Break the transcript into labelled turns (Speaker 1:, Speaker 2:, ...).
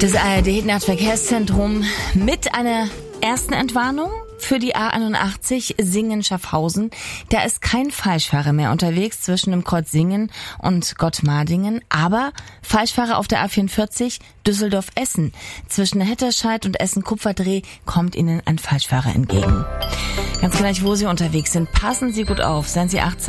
Speaker 1: Das ARD-Nahverkehrszentrum mit einer ersten Entwarnung für die A81 Singen-Schaffhausen. Da ist kein Falschfahrer mehr unterwegs zwischen dem Kreuz Singen und Gottmardingen, aber Falschfahrer auf der A44 Düsseldorf-Essen. Zwischen Hetterscheid und Essen-Kupferdreh kommt Ihnen ein Falschfahrer entgegen. Ganz gleich, wo Sie unterwegs sind, passen Sie gut auf, seien Sie achtsam.